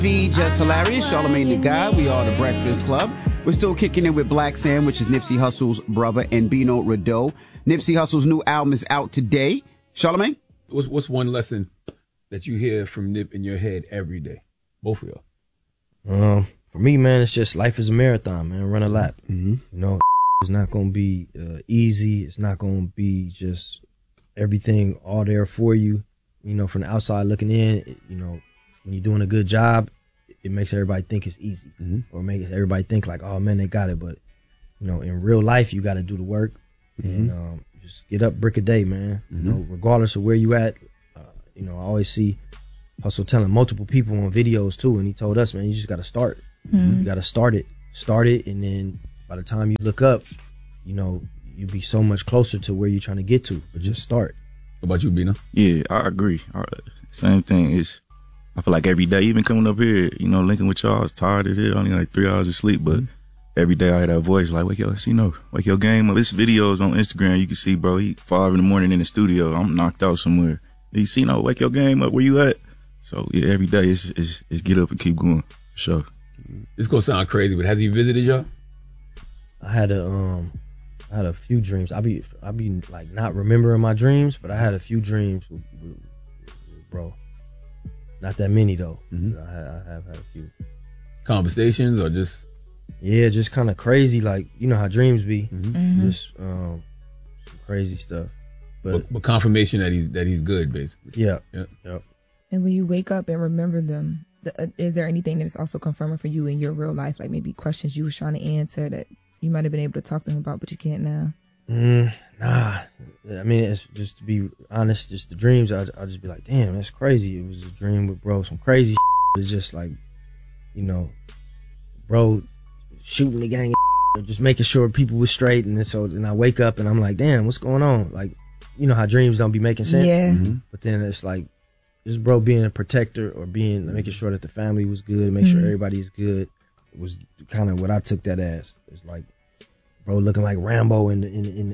Just hilarious. Charlamagne the God. We are the Breakfast Club. We're still kicking in with Black Sam, which is Nipsey Hussle's brother, and Bino Rideau. Nipsey Hussle's new album is out today. Charlamagne? What's one lesson that you hear from Nip in your head every day? Both of y'all. For me, man, it's just life is a marathon, man. Run a lap. You know, it's not going to be easy. It's not going to be just everything all there for you. You know, from the outside looking in, you know, when you're doing a good job, it makes everybody think it's easy, or makes everybody think like, oh man, they got it. But you know, in real life, you got to do the work and just get up brick a day, man. You know, regardless of where you at. You know, I always see Hustle telling multiple people on videos too, and he told us, man, you just got to start. You got to start it, and then by the time you look up, you know, you'll be so much closer to where you're trying to get to. But just start. What about you, Bino? Yeah, I agree. Same thing is. I feel like every day, even coming up here, you know, linking with y'all, I was tired as hell, only like 3 hours of sleep, but every day I hear that voice like, wake your game up. This videos on Instagram, you can see, bro, he 5 in the morning in the studio, I'm knocked out somewhere. You see, no, wake your game up, where you at? So yeah, every day is get up and keep going, for sure. This gonna sound crazy, but has he visited y'all? I had a few dreams. I be like not remembering my dreams, but I had a few dreams with bro. Not that many though. I have had a few conversations, or just just kind of crazy. Like you know how dreams be, just some crazy stuff. But confirmation that he's good, basically. Yeah. And when you wake up and remember them, is there anything that is also confirming for you in your real life, like maybe questions you was trying to answer that you might have been able to talk to them about, but you can't now? Nah. I mean, it's just to be honest, just the dreams. I'll just be like, damn, that's crazy. It was a dream with bro, some crazy. It's just like, you know, bro shooting the gang, just making sure people were straight, and then I wake up and I'm like, damn, what's going on? Like, you know how dreams don't be making sense. Yeah. But then it's like, just bro being a protector or making sure that the family was good, make sure everybody's good, was kind of what I took that as. It's like, bro looking like Rambo in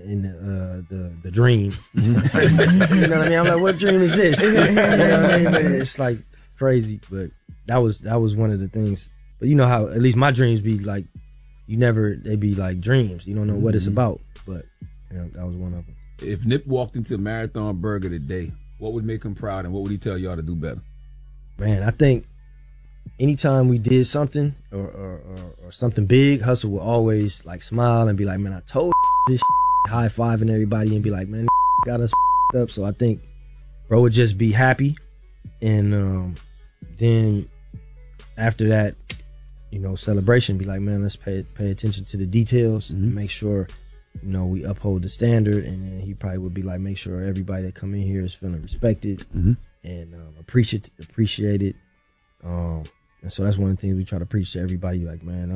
the dream. You know what I mean? I'm like, what dream is this? You know what I mean? It's like crazy, but that was one of the things. But you know how at least my dreams be like, they be like dreams. You don't know what it's about, but you know, that was one of them. If Nip walked into Marathon Burger today, what would make him proud, and what would he tell y'all to do better? Man, I think anytime we did something or something big, Hustle would always like smile and be like, man, I told this high-fiving everybody and be like, man, got us up. So I think bro would just be happy. And then after that, you know, celebration, be like, man, let's pay attention to the details and make sure, you know, we uphold the standard. And then he probably would be like, make sure everybody that come in here is feeling respected and appreciated. And so that's one of the things we try to preach to everybody. Like, man,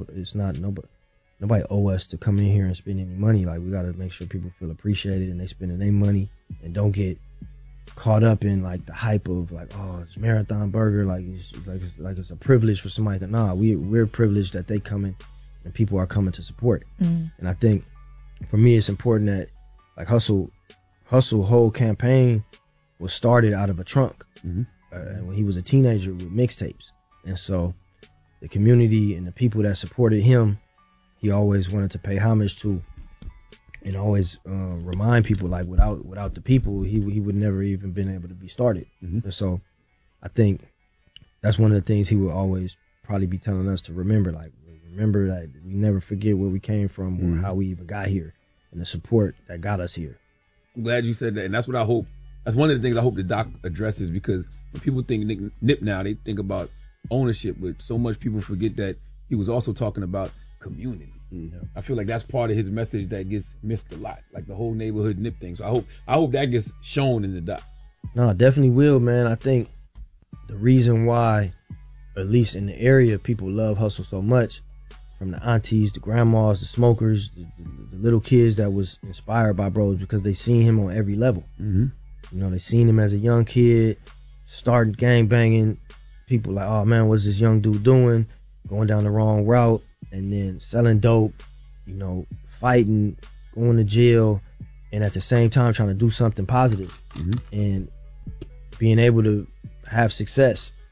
nobody owe us to come in here and spend any money. Like, we got to make sure people feel appreciated and they spending their money and don't get caught up in like the hype of like, oh, it's Marathon Burger. Like it's a privilege for somebody. Nah, we're privileged that they coming and people are coming to support. And I think for me, it's important that like Hustle whole campaign was started out of a trunk when he was a teenager with mixtapes. And so the community and the people that supported him, he always wanted to pay homage to and always remind people like without the people, he would never even been able to be started. And so I think that's one of the things he would always probably be telling us to remember, like remember that we never forget where we came from or how we even got here and the support that got us here. I'm glad you said that. And that's what I hope. That's one of the things I hope the doc addresses, because when people think Nip now, they think about ownership, but so much people forget that he was also talking about community. I feel like that's part of his message that gets missed a lot, like the whole neighborhood Nip thing. So I hope that gets shown in the doc. No, definitely will, man. I think the reason why, at least in the area, people love Hustle so much, from the aunties, the grandmas, the smokers, the little kids that was inspired by bros, because they seen him on every level. You know, they seen him as a young kid, starting gang banging. People like, oh man, what's this young dude doing? Going down the wrong route, and then selling dope, you know, fighting, going to jail, and at the same time trying to do something positive and being able to have success.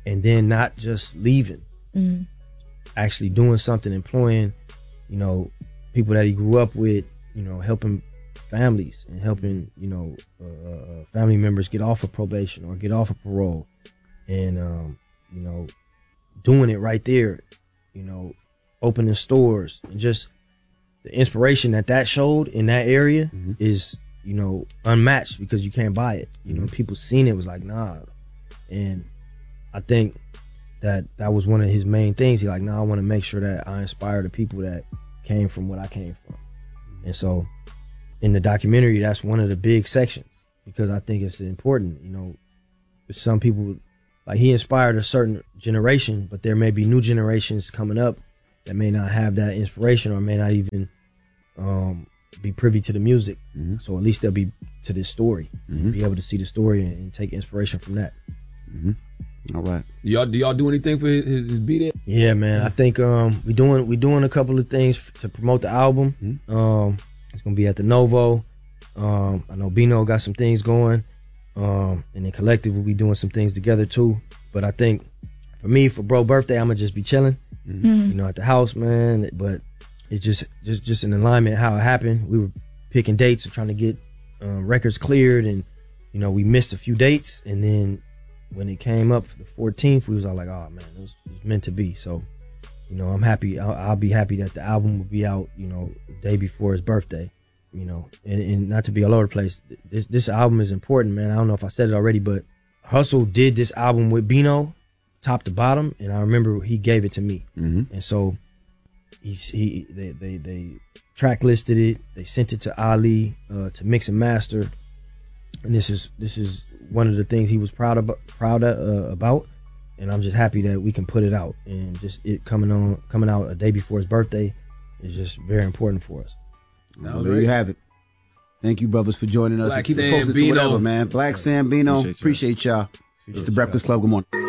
and then not just leaving, actually doing something, employing, you know, people that he grew up with, you know, helping families and helping, you know, family members get off of probation or get off of parole, and you know, doing it right there, you know, opening stores, and just the inspiration that showed in that area is, you know, unmatched, because you can't buy it. You know, people seen it, was like, nah. And I think that was one of his main things. He like, nah, I want to make sure that I inspire the people that came from what I came from. And so in the documentary, that's one of the big sections, because I think it's important. You know, some people, like, he inspired a certain generation, but there may be new generations coming up that may not have that inspiration, or may not even be privy to the music. So at least they'll be to this story, be able to see the story and take inspiration from that. All right. Do y'all do anything for his B-Day? Yeah, we doing a couple of things to promote the album. It's gonna be at the Novo. I know Bino got some things going, and then Collective will be doing some things together too. But I think for me, for bro birthday, I'm gonna just be chilling, you know, at the house, man. But it's just an alignment how it happened. We were picking dates and trying to get records cleared, and you know, we missed a few dates, and then when it came up for the 14th, we was all like, oh man, it was meant to be. So, you know, I'm happy. I'll be happy that the album will be out, you know, the day before his birthday, you know, and not to be all over the place. This album is important, man. I don't know if I said it already, but Hustle did this album with Bino, top to bottom. And I remember he gave it to me. And so they track listed it. They sent it to Ali, to mix and master. And this is one of the things he was proud about, and I'm just happy that we can put it out, and just it coming out a day before his birthday is just very important for us. Well, there you have it. Thank you, brothers, for joining us. Black And keep it posted to whatever, man. Black Sam, Bino, appreciate y'all. It's the Breakfast Club. Good morning.